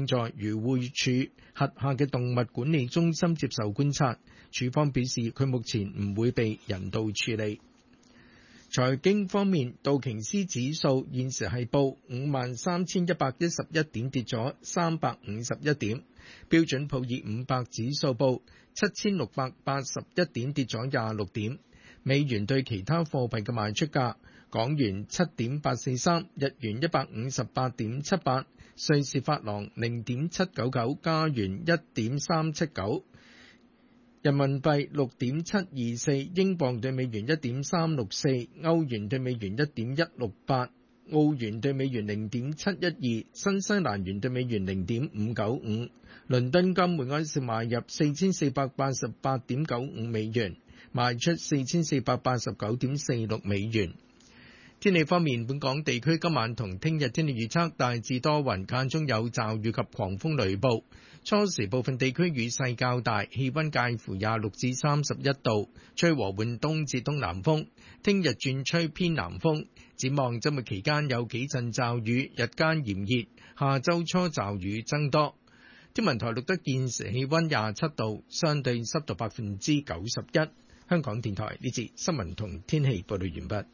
正在漁護署轄下嘅動物管理中心接受觀察。署方表示，佢目前唔會被人道處理。財經方面，道瓊斯指數現時係報53,111點，跌咗351點。標準普爾500指數報7,681點，跌咗26點。美元對其他貨幣嘅賣出價：港元7.843，日元158.78，瑞士法郎0.799，加元1.379。人民幣6.724，英鎊對美元1.364，歐元對美元1.168，澳元對美元0.712，新西蘭元對美元0.595。倫敦金每安士買入4488.95美元，賣出4489.46美元。天氣方面，本港地區今晚同聽日天氣預測大致多雲，間中有驟雨及狂風雷暴。初時部分地區雨勢較大，氣溫介乎26至31度，吹和緩東至東南風。聽日轉吹偏南風。展望週末期間有幾陣驟雨，日間炎熱，下週初驟雨增多。天文台錄得現時氣溫27度，相對濕度91%。香港電台呢節新聞同天氣報道完畢。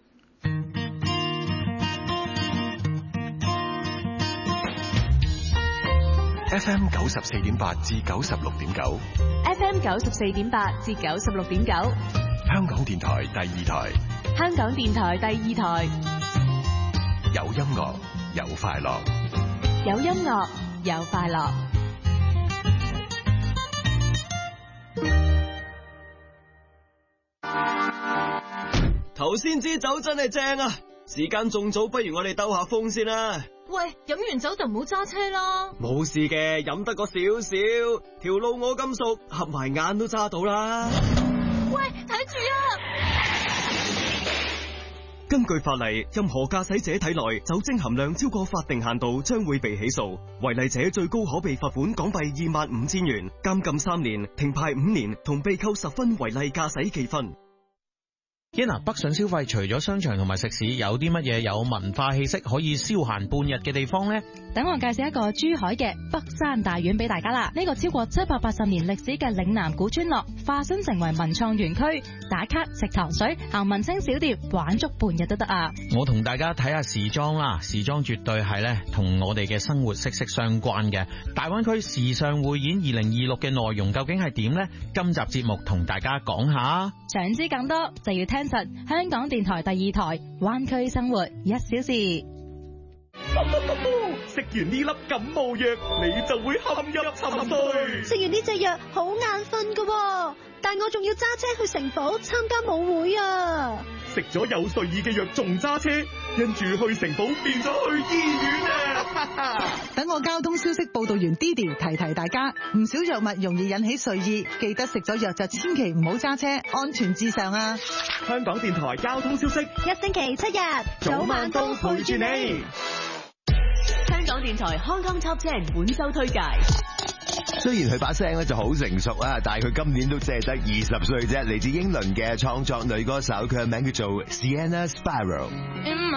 FM 94.8至96.9 ，FM 94.8至96.9， 香港電台第二台， 香港電台第二台， 有音樂有快樂， 有音樂有快樂。 頭先支酒真係正啊！時間仲早，不如我哋兜下風先啦。 喂，飲完酒就唔好揸車啦。 冇事嘅，飲得個少少，條路我咁熟，合埋眼都揸到啦。 喂，睇住啊！ 根據法例，任何駕駛者體內酒精含量超過法定限度，將會被起訴。違例者最高可被罰款港幣25,000元、監禁3年、停牌5年，同被扣10分違例駕駛記分。 北上消費除咗商場同埋食肆，有啲乜嘢有文化氣息可以消閒半日嘅地方呢？ 等我介紹一個珠海嘅北山大院俾大家啦。呢個超過780年歷史嘅嶺南古村落，化身成為文創園區，打卡、食糖水、行文青小店，玩足半日都得啊！ 我同大家睇下時裝啦，時裝絕對係咧同我哋嘅生活息息相關嘅。大灣區時尚匯演2026嘅內容究竟係點呢？今集節目同大家講下。 想知更多就要聽實香港電台第二台灣區生活1小時。 食完呢粒感冒藥，你就會陷入沉睡。 食完呢隻藥好眼瞓㗎，但我仲要揸車去城堡參加舞會啊！ 食咗有睡意嘅藥仲揸車，跟住去城堡變咗去醫院啊！ 等我交通消息報道員 Didi 提提大家，唔少藥物容易引起睡意，記得食咗藥就千祈唔好揸車，安全至上啊！ 香港電台交通消息 ，1星期7日，早晚都陪住你。 香港電台 Hong Kong Top 10本周推介。 雖然佢把聲咧就好成熟啊，但係佢今年都只係得20歲啫。嚟自英倫嘅創作女歌手，佢嘅名叫做 Sienna Sparrow。